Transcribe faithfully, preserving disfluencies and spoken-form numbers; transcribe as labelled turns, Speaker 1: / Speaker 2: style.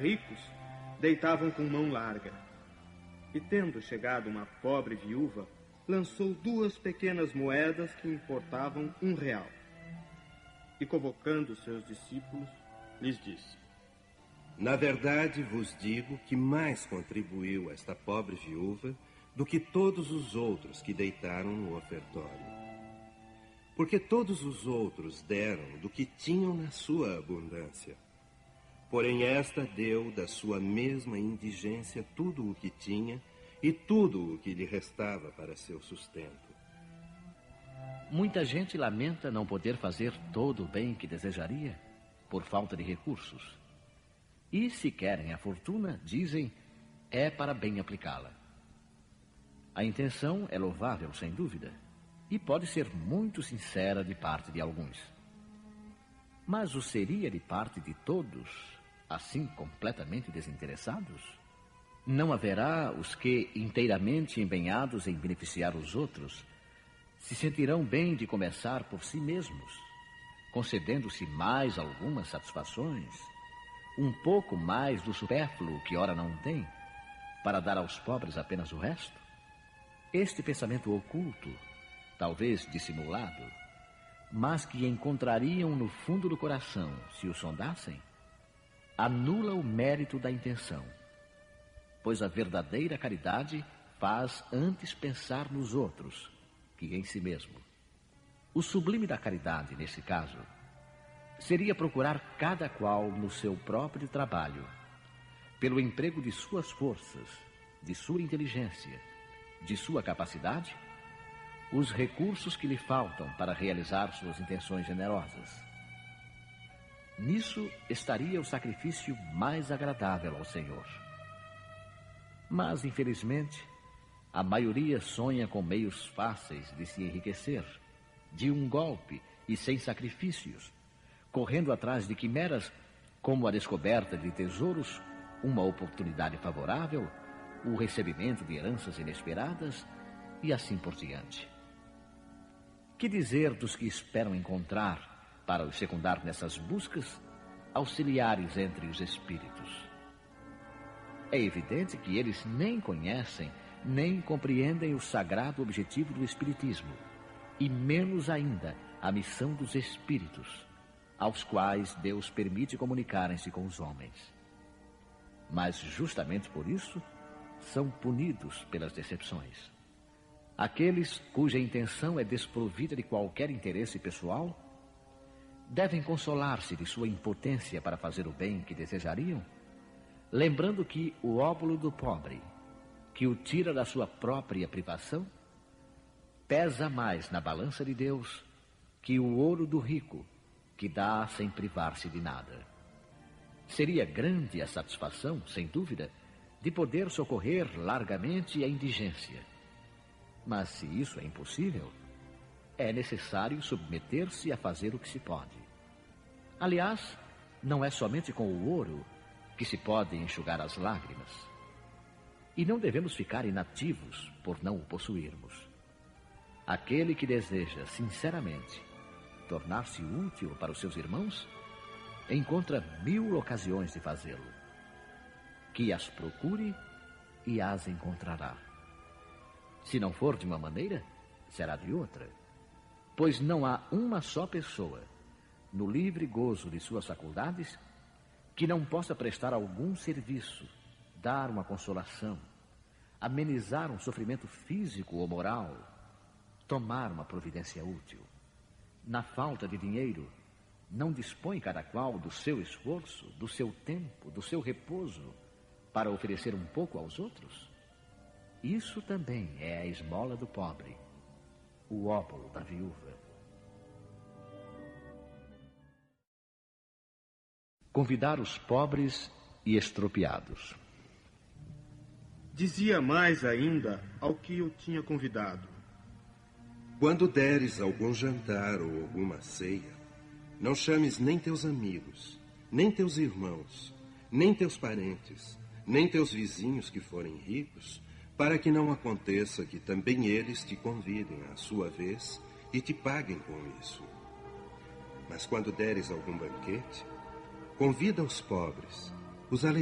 Speaker 1: ricos deitavam com mão larga. E tendo chegado uma pobre viúva, lançou duas pequenas moedas que importavam um real. E convocando seus discípulos, lhes disse:
Speaker 2: Na verdade vos digo que mais contribuiu esta pobre viúva do que todos os outros que deitaram no ofertório. Porque todos os outros deram do que tinham na sua abundância. Porém esta deu da sua mesma indigência tudo o que tinha e tudo o que lhe restava para seu sustento.
Speaker 3: Muita gente lamenta não poder fazer todo o bem que desejaria por falta de recursos. E se querem a fortuna, dizem, é para bem aplicá-la. A intenção é louvável, sem dúvida, e pode ser muito sincera de parte de alguns. Mas o seria de parte de todos, assim completamente desinteressados? Não haverá os que, inteiramente empenhados em beneficiar os outros, se sentirão bem de começar por si mesmos, concedendo-se mais algumas satisfações, um pouco mais do supérfluo que ora não tem, para dar aos pobres apenas o resto? Este pensamento oculto, talvez dissimulado, mas que encontrariam no fundo do coração se o sondassem, anula o mérito da intenção, pois a verdadeira caridade faz antes pensar nos outros que em si mesmo. O sublime da caridade, nesse caso, seria procurar cada qual no seu próprio trabalho, pelo emprego de suas forças, de sua inteligência, de sua capacidade, os recursos que lhe faltam para realizar suas intenções generosas. Nisso estaria o sacrifício mais agradável ao Senhor. Mas, infelizmente, a maioria sonha com meios fáceis de se enriquecer, de um golpe e sem sacrifícios, correndo atrás de quimeras como a descoberta de tesouros, uma oportunidade favorável, o recebimento de heranças inesperadas e assim por diante. Que dizer dos que esperam encontrar, para os secundar nessas buscas, auxiliares entre os espíritos? É evidente que eles nem conhecem, nem compreendem o sagrado objetivo do espiritismo, e menos ainda a missão dos espíritos, aos quais Deus permite comunicarem-se com os homens. Mas justamente por isso são punidos pelas decepções. Aqueles cuja intenção é desprovida de qualquer interesse pessoal devem consolar-se de sua impotência para fazer o bem que desejariam, lembrando que o óbolo do pobre, que o tira da sua própria privação, pesa mais na balança de Deus que o ouro do rico, que dá sem privar-se de nada. Seria grande a satisfação, sem dúvida, de poder socorrer largamente a indigência. Mas se isso é impossível, é necessário submeter-se a fazer o que se pode. Aliás, não é somente com o ouro que se pode enxugar as lágrimas. E não devemos ficar inativos por não o possuirmos. Aquele que deseja, sinceramente, tornar-se útil para os seus irmãos, encontra mil ocasiões de fazê-lo. Que as procure e as encontrará. Se não for de uma maneira, será de outra. Pois não há uma só pessoa, no livre gozo de suas faculdades, que não possa prestar algum serviço, dar uma consolação, amenizar um sofrimento físico ou moral, tomar uma providência útil. Na falta de dinheiro, não dispõe cada qual do seu esforço, do seu tempo, do seu repouso, para oferecer um pouco aos outros? Isso também é a esmola do pobre, o óbolo da viúva. Convidar os pobres e estropiados.
Speaker 1: Dizia mais ainda ao que eu tinha convidado:
Speaker 2: Quando deres algum jantar ou alguma ceia, não chames nem teus amigos, nem teus irmãos, nem teus parentes, nem teus vizinhos que forem ricos, para que não aconteça que também eles te convidem à sua vez e te paguem com isso. Mas quando deres algum banquete, convida os pobres, os